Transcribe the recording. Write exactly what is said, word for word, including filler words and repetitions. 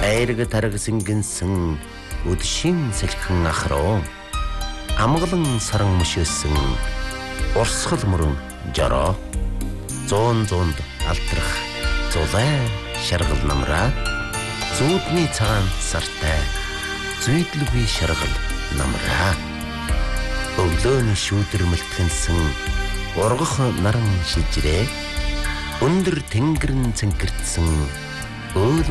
айраг тараг сингэнсэн өдшин сэлхэн ахруу амгалан саран мөшөөсөн урсгал мөрөн жороо зуун зуунд алтрах зулай шаргал намраа зүүдний цагаан сартай зүйдлгүй шаргал намраа өглөөний шүүдэр мэлтгэнсэн ургах наран шижрээ өндөр тэнгэрэн цэнкэрдсэн